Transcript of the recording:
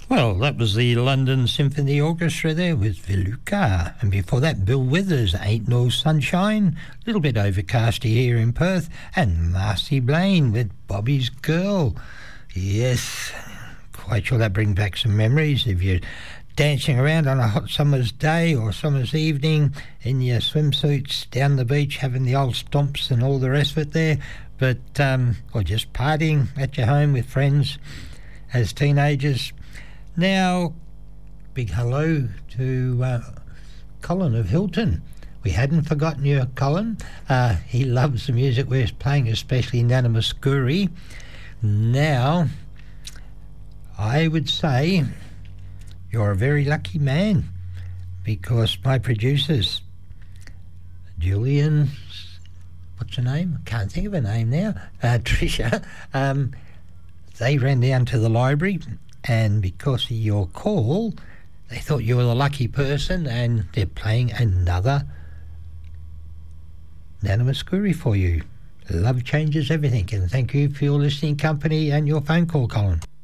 Well, that was the London Symphony Orchestra there with Viluka. And before that, Bill Withers, Ain't No Sunshine. A little bit overcasty here in Perth. And Marcy Blaine with Bobby's Girl. Yes, quite sure that brings back some memories. If you're dancing around on a hot summer's day or summer's evening in your swimsuits down the beach, having the old stomps and all the rest of it there. But, or just partying at your home with friends as teenagers. Now, big hello to Colin of Hilton. We hadn't forgotten you, Colin. He loves the music we're playing, especially Nana Muscuri. Now, I would say you're a very lucky man because my producers, Julian, what's her name? I can't think of her name now, Tricia, they ran down to the library. And because of your call, they thought you were the lucky person, and they're playing another Nana Muscuri for you. Love changes everything, and thank you for your listening company and your phone call, Colin.